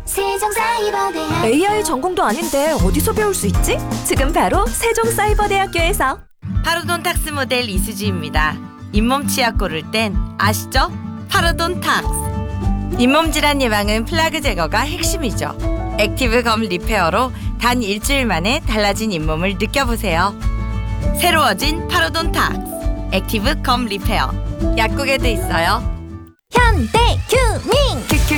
세종사이버대학 AI 전공도 아닌데 어디서 배울 수 있지? 지금 바로 세종사이버대학교에서. 파로돈탁스 모델 이수지입니다. 잇몸 치약 고를 땐 아시죠? 파로돈탁스. 잇몸 질환 예방은 플라그 제거가 핵심이죠. 액티브 검 리페어로 단 일주일 만에 달라진 잇몸을 느껴보세요. 새로워진 파로돈탁스 액티브 검 리페어. 약국에도 있어요. 현대규민 큐큐